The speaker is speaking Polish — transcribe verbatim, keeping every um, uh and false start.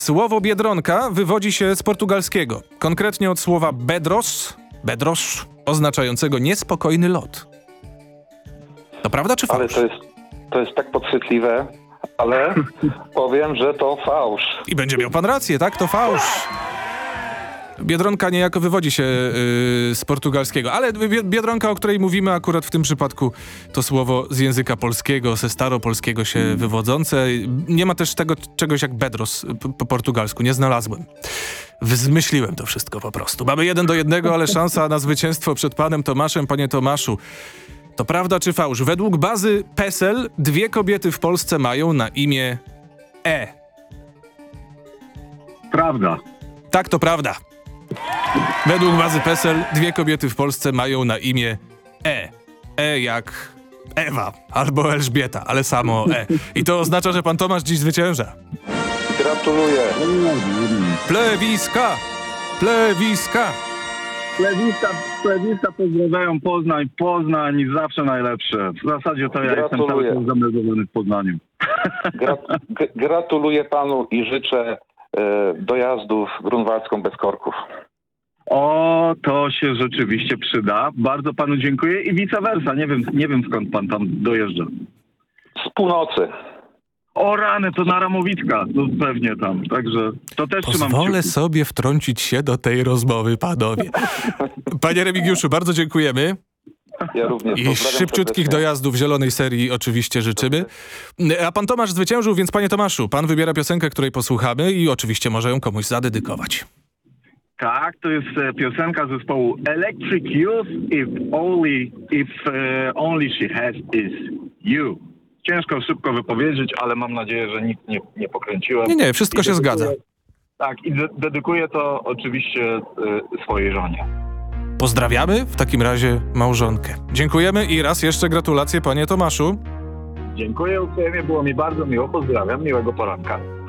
Słowo Biedronka wywodzi się z portugalskiego, konkretnie od słowa bedros, bedros, oznaczającego niespokojny lot. To prawda czy Ale fałsz? to jest, to jest tak podchwytliwe, ale powiem, że to fałsz. I będzie miał pan rację, tak? To fałsz. Biedronka niejako wywodzi się yy, z portugalskiego, ale bi- Biedronka, o której mówimy akurat w tym przypadku, to słowo z języka polskiego, ze staropolskiego się wywodzące. Nie ma też tego czegoś jak bedros p- po portugalsku, nie znalazłem. Zmyśliłem to wszystko po prostu. Mamy jeden do jednego, ale szansa na zwycięstwo przed panem Tomaszem. Panie Tomaszu, to prawda czy fałsz? Według bazy PESEL dwie kobiety w Polsce mają na imię E. Prawda. Tak, to prawda. Według bazy PESEL dwie kobiety w Polsce mają na imię E. E jak Ewa albo Elżbieta, ale samo E. I to oznacza, że pan Tomasz dziś zwycięża. Gratuluję. Plewiska! Plewiska! Plewista, plewista pozdrawiają Poznań. Poznań zawsze najlepsze. W zasadzie to ja jestem cały Gratuluję. czas zameldowany w Poznaniu. Gra- g- gratuluję panu i życzę e, dojazdów grunwaldzką bez korków. O, to się rzeczywiście przyda. Bardzo panu dziękuję i vice versa. Nie wiem, nie wiem skąd pan tam dojeżdża. Z północy. O rany, to na Ramowicka. No pewnie tam. Także to też trzymam Pozwolę kciuki. sobie wtrącić się do tej rozmowy, panowie. Panie Remigiuszu, bardzo dziękujemy. Ja również I pozdrawiam szybciutkich serdecznie. dojazdów zielonej serii oczywiście życzymy. A pan Tomasz zwyciężył, więc panie Tomaszu, pan wybiera piosenkę, której posłuchamy i oczywiście może ją komuś zadedykować. Tak, to jest e, piosenka zespołu Electric Youth, If Only, if, e, only She Has Is You. Ciężko szybko wypowiedzieć, ale mam nadzieję, że nic nie, nie pokręciłem. Nie, nie, wszystko I się dedykuję- zgadza. Tak, i de- dedykuję to oczywiście e, swojej żonie. Pozdrawiamy w takim razie małżonkę. Dziękujemy i raz jeszcze gratulacje, panie Tomaszu. Dziękuję uprzejmie, było mi bardzo miło, pozdrawiam, miłego poranka.